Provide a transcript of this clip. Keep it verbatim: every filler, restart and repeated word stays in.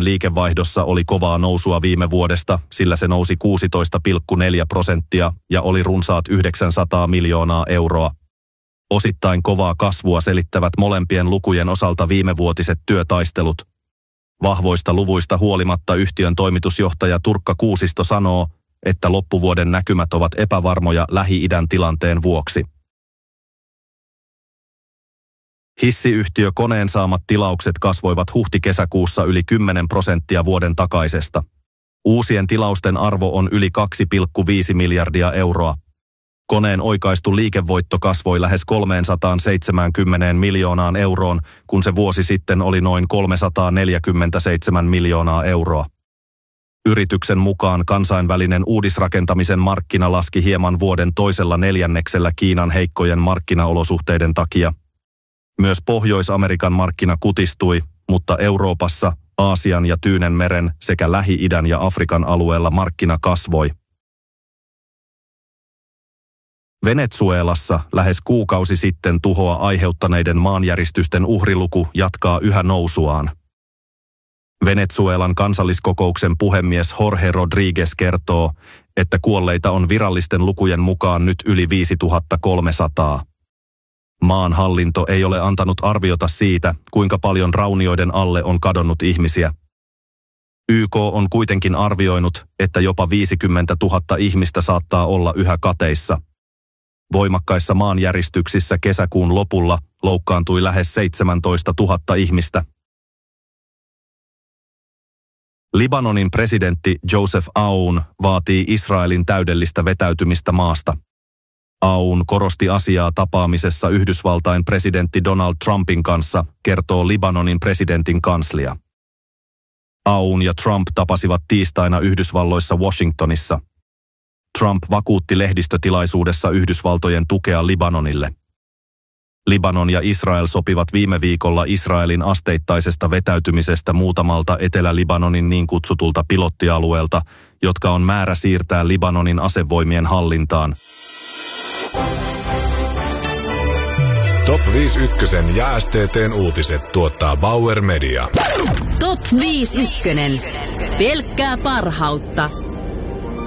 liikevaihdossa oli kovaa nousua viime vuodesta, sillä se nousi kuusitoista pilkku neljä prosenttia ja oli runsaat yhdeksänsataa miljoonaa euroa. Osittain kovaa kasvua selittävät molempien lukujen osalta viimevuotiset työtaistelut. Vahvoista luvuista huolimatta yhtiön toimitusjohtaja Turkka Kuusisto sanoo, että loppuvuoden näkymät ovat epävarmoja Lähi-idän tilanteen vuoksi. Hissiyhtiö Koneen saamat tilaukset kasvoivat huhti-kesäkuussa yli kymmenen prosenttia vuoden takaisesta. Uusien tilausten arvo on yli kaksi pilkku viisi miljardia euroa. Koneen oikaistu liikevoitto kasvoi lähes kolmesataaseitsemänkymmentä miljoonaan euroon, kun se vuosi sitten oli noin kolmesataaneljäkymmentäseitsemän miljoonaa euroa. Yrityksen mukaan kansainvälinen uudisrakentamisen markkina laski hieman vuoden toisella neljänneksellä Kiinan heikkojen markkinaolosuhteiden takia. Myös Pohjois-Amerikan markkina kutistui, mutta Euroopassa, Aasian ja Tyynenmeren sekä Lähi-idän ja Afrikan alueella markkina kasvoi. Venezuelassa lähes kuukausi sitten tuhoa aiheuttaneiden maanjäristysten uhriluku jatkaa yhä nousuaan. Venezuelan kansalliskokouksen puhemies Jorge Rodríguez kertoo, että kuolleita on virallisten lukujen mukaan nyt yli viisituhatta kolmesataa. Maan hallinto ei ole antanut arviota siitä, kuinka paljon raunioiden alle on kadonnut ihmisiä. Y K on kuitenkin arvioinut, että jopa viisikymmentätuhatta ihmistä saattaa olla yhä kateissa. Voimakkaissa maanjäristyksissä kesäkuun lopulla loukkaantui lähes seitsemäntoistatuhatta ihmistä. Libanonin presidentti Joseph Aoun vaatii Israelin täydellistä vetäytymistä maasta. Aoun korosti asiaa tapaamisessa Yhdysvaltain presidentti Donald Trumpin kanssa, kertoo Libanonin presidentin kanslia. Aoun ja Trump tapasivat tiistaina Yhdysvalloissa Washingtonissa. Trump vakuutti lehdistötilaisuudessa Yhdysvaltojen tukea Libanonille. Libanon ja Israel sopivat viime viikolla Israelin asteittaisesta vetäytymisestä muutamalta Etelä-Libanonin niin kutsutulta pilottialueelta, jotka on määrä siirtää Libanonin asevoimien hallintaan. Top viisi ykkösen ja S T T:n uutiset tuottaa Bauer Media. Top viisi ykkönen. Pelkkää parhautta.